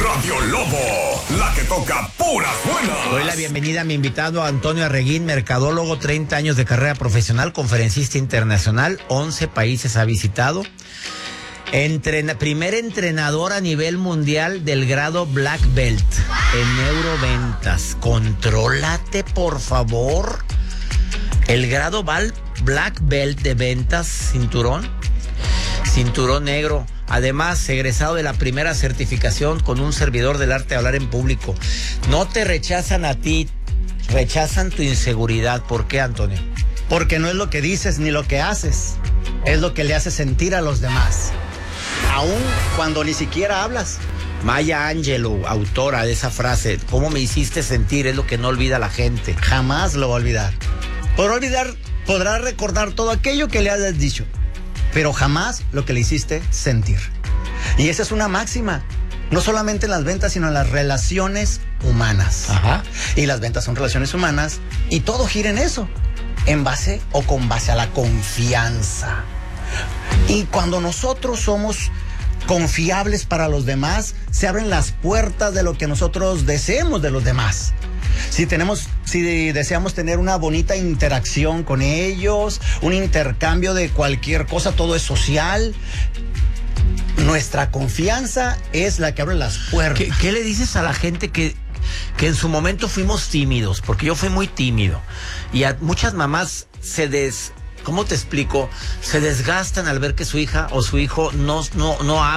Radio Lobo, la que toca puras buenas. Doy la bienvenida a mi invitado Antonio Arreguín, mercadólogo, 30 años de carrera profesional, conferencista internacional, 11 países ha visitado. Primer entrenador a nivel mundial del grado Black Belt en neuroventas. Contrólate, por favor. El grado Black Belt de ventas, cinturón negro. Además, egresado de la primera certificación con un servidor del arte de hablar en público. No te rechazan a ti, rechazan tu inseguridad. ¿Por qué, Antonio? Porque no es lo que dices ni lo que haces, es lo que le hace sentir a los demás, aun cuando ni siquiera hablas. Maya Angelou, autora de esa frase, ¿cómo me hiciste sentir? Es lo que no olvida la gente. Jamás lo va a olvidar. Podrá recordar todo aquello que le hayas dicho, pero jamás lo que le hiciste sentir. Y esa es una máxima, no solamente en las ventas, sino en las relaciones humanas. Ajá. Y las ventas son relaciones humanas y todo gira en eso, con base a la confianza. Y cuando nosotros somos confiables para los demás, se abren las puertas de lo que nosotros deseemos de los demás. Si deseamos tener una bonita interacción con ellos, un intercambio de cualquier cosa, todo es social. Nuestra confianza es la que abre las puertas. ¿Qué le dices a la gente que en su momento fuimos tímidos? Porque yo fui muy tímido. Y a muchas mamás ¿cómo te explico? Se desgastan al ver que su hija o su hijo no habla.